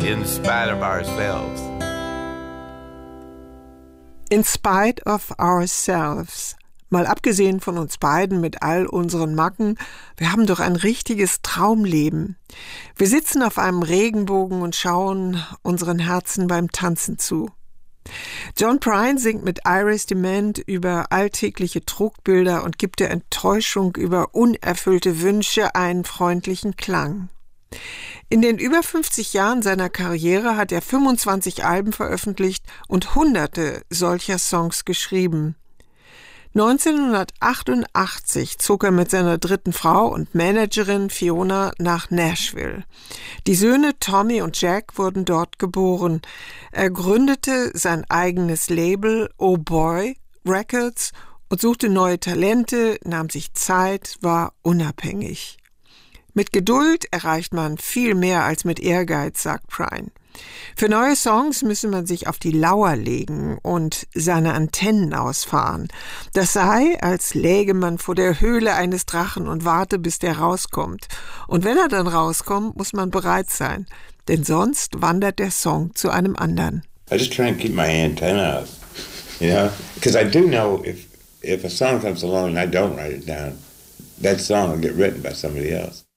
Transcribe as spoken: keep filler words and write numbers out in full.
in spite of ourselves. In spite of ourselves. Mal abgesehen von uns beiden mit all unseren Macken, wir haben doch ein richtiges Traumleben. Wir sitzen auf einem Regenbogen und schauen unseren Herzen beim Tanzen zu. John Prine singt mit Iris DeMent über alltägliche Trugbilder und gibt der Enttäuschung über unerfüllte Wünsche einen freundlichen Klang. In den über fünfzig Jahren seiner Karriere hat er fünfundzwanzig Alben veröffentlicht und hunderte solcher Songs geschrieben. neunzehnhundertachtundachtzig zog er mit seiner dritten Frau und Managerin Fiona nach Nashville. Die Söhne Tommy und Jack wurden dort geboren. Er gründete sein eigenes Label Oh Boy Records und suchte neue Talente, nahm sich Zeit, war unabhängig. Mit Geduld erreicht man viel mehr als mit Ehrgeiz, sagt Prine. Für neue Songs müsse man sich auf die Lauer legen und seine Antennen ausfahren. Das sei, als läge man vor der Höhle eines Drachen und warte, bis der rauskommt. Und wenn er dann rauskommt, muss man bereit sein, denn sonst wandert der Song zu einem anderen. I just try and keep my antenna up, you know, because I do know if if a song comes along and I don't write it down, that song will get written by somebody else.